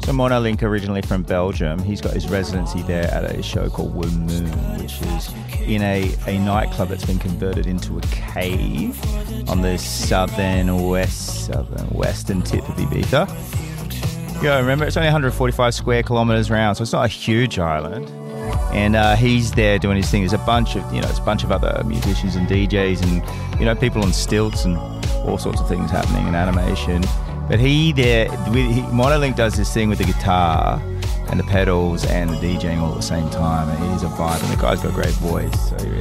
So Monolink, originally from Belgium, he's got his residency there at a show called Wu Moon, which is in a nightclub that's been converted into a cave on the western tip of Ibiza. Yeah, remember, it's only 145 square kilometres around, so it's not a huge island. And he's there doing his thing. There's a bunch of, it's a bunch of other musicians and DJs and, people on stilts and all sorts of things happening in animation. But Monolink does this thing with the guitar and the pedals and the DJing all at the same time, and he's a vibe, and the guy's got a great voice, so he